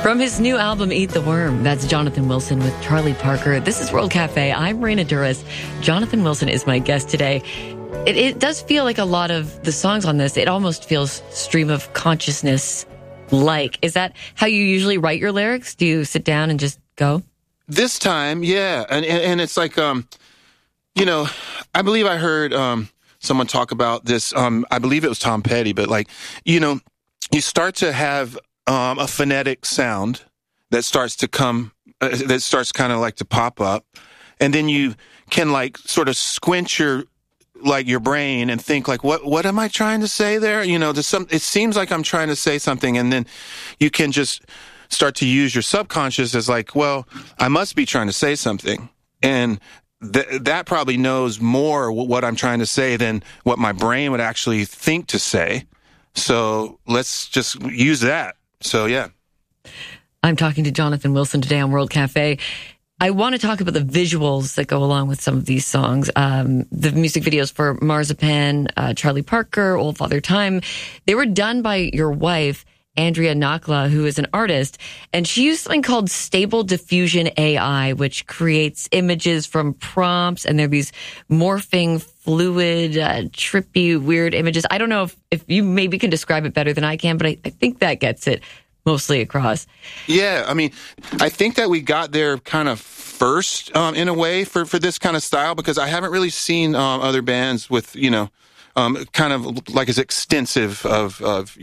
From his new album, Eat the Worm, that's Jonathan Wilson with Charlie Parker. This is World Cafe. I'm Raina Duras. Jonathan Wilson is my guest today. It does feel like a lot of the songs on this, it almost feels stream of consciousness-like. Is that how you usually write your lyrics? Do you sit down and just go? This time, yeah. And it's like, I believe I heard someone talk about this. I believe it was Tom Petty, but you start to have a phonetic sound that starts to come, that starts kind of like to pop up. And then you can sort of squint your brain and think what am I trying to say there? It seems like I'm trying to say something. And then you can just start to use your subconscious as I must be trying to say something. And that probably knows more what I'm trying to say than what my brain would actually think to say. So let's just use that. So, yeah. I'm talking to Jonathan Wilson today on World Cafe. I want to talk about the visuals that go along with some of these songs. The music videos for Marzipan, Charlie Parker, Old Father Time, they were done by your wife, Andrea Nakla, who is an artist, and she used something called Stable Diffusion AI, which creates images from prompts, and there are these morphing, fluid, trippy, weird images. I don't know if you maybe can describe it better than I can, but I think that gets it mostly across. Yeah, I think that we got there kind of first, in a way, for this kind of style, because I haven't really seen other bands with, kind of as extensive of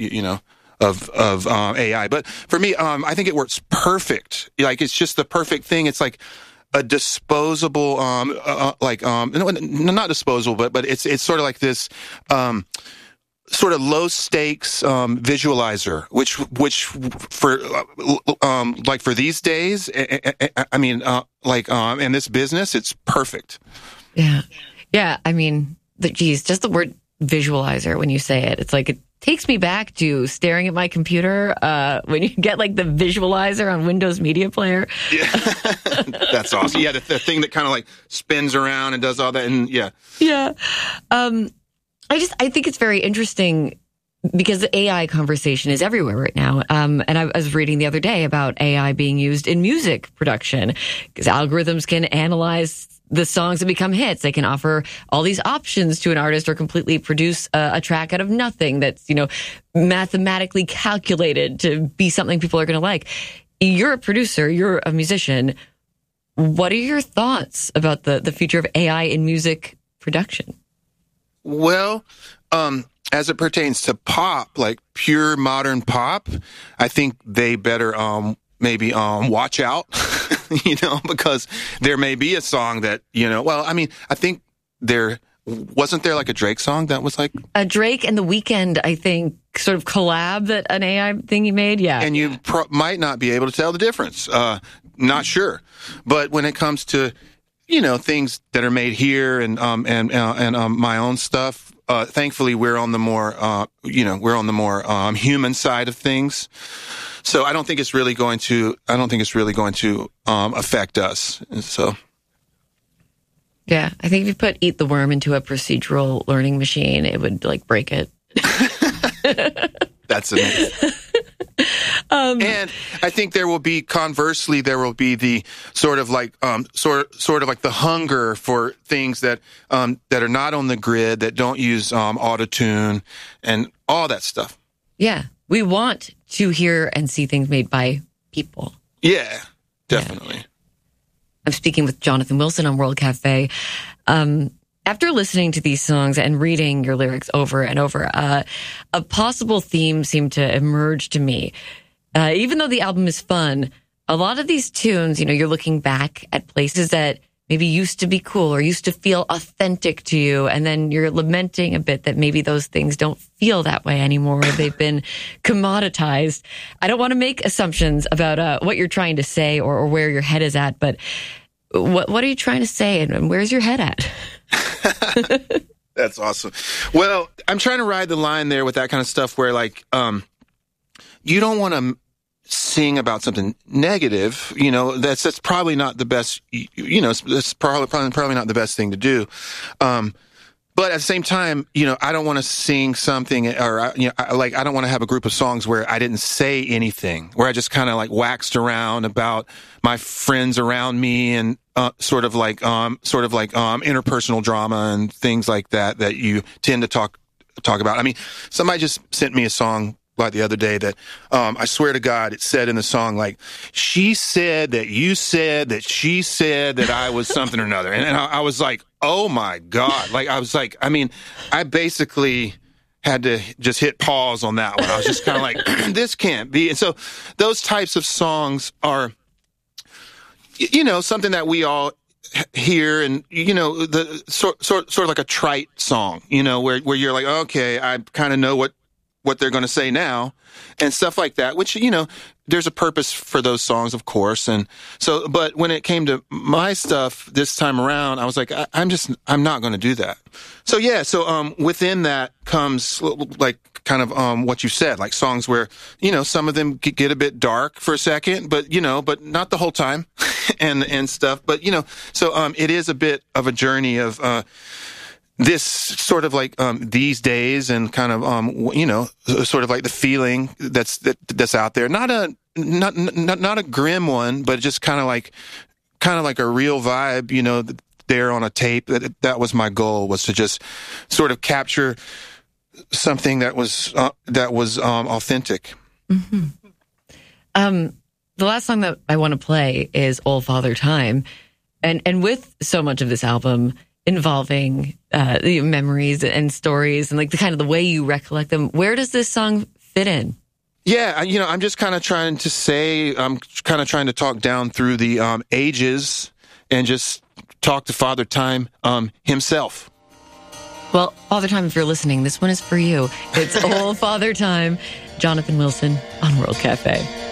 AI. But for me, I think it works perfect. It's just the perfect thing. It's like a disposable, not disposable, but it's sort of like this, sort of low stakes, visualizer, which for these days, in this business, it's perfect. Yeah. Yeah. Just the word visualizer, when you say it, it's like, it takes me back to staring at my computer when you get the visualizer on Windows Media Player. Yeah. That's awesome. Yeah, the thing that kind of spins around and does all that. And yeah. Yeah. I think it's very interesting because the AI conversation is everywhere right now. And I was reading the other day about AI being used in music production because algorithms can analyze the songs that become hits. They can offer all these options to an artist or completely produce a track out of nothing that's, mathematically calculated to be something people are going to like. You're a producer. You're a musician. What are your thoughts about the future of AI in music production? Well, as it pertains to pop, pure modern pop, I think they better maybe watch out, because there may be a song that, I think wasn't there a Drake song that was a Drake and The Weeknd, I think, sort of collab that an AI thing he made. Yeah. And you might not be able to tell the difference. Not sure. But when it comes to, things that are made here and my own stuff, thankfully we're on the more, human side of things. So I don't think it's really going to affect us. So. Yeah. I think if you put Eat the Worm into a procedural learning machine, it would break it. That's amazing. And I think conversely, there will be the sort of the hunger for things that are not on the grid, that don't use autotune and all that stuff. Yeah. We want to hear and see things made by people. Yeah, definitely. Yeah. I'm speaking with Jonathan Wilson on World Cafe. After listening to these songs and reading your lyrics over and over, a possible theme seemed to emerge to me. Even though the album is fun, a lot of these tunes, you're looking back at places that maybe used to be cool or used to feel authentic to you, and then you're lamenting a bit that maybe those things don't feel that way anymore. They've been commoditized. I don't want to make assumptions about what you're trying to say or where your head is at, but what are you trying to say, and where's your head at? That's awesome. Well, I'm trying to ride the line there with that kind of stuff where you don't want to sing about something negative, that's probably not the best, it's probably not the best thing to do. But at the same time, I don't want to sing something, or I don't want to have a group of songs where I didn't say anything, where I just kind of like waxed around about my friends around me and sort of like interpersonal drama and things like that you tend to talk about. I mean, somebody just sent me a song like the other day that I swear to God, it said in the song, like, she said that you said that she said that I was something or another. And I was like, oh my God. Like, I was like, I mean, I basically had to just hit pause on that one. I was just kind of like, this can't be. And so those types of songs are, something that we all hear, and the sort of like a trite song, where you're like, okay, I kind of know what they're going to say now and stuff like that, which, there's a purpose for those songs, of course. And so, but when it came to my stuff this time around, I was like, I'm not going to do that. So yeah. So, within that comes like kind of, what you said, like songs where, some of them get a bit dark for a second, but, but not the whole time and stuff. But, so, it is a bit of a journey of, this sort of like these days, and kind of sort of like the feeling that's out there. Not a grim one, but just kind of like a real vibe. There on a tape. That was my goal, was to just sort of capture something that was authentic. Mm-hmm. The last song that I want to play is "Old Father Time," and with so much of this album involving the memories and stories and like the kind of the way you recollect them, where does this song fit in? Yeah, I'm just kind of trying to talk down through the ages and just talk to Father Time himself. Well, Father Time, if you're listening, this one is for you. It's Old Father Time, Jonathan Wilson on World Cafe.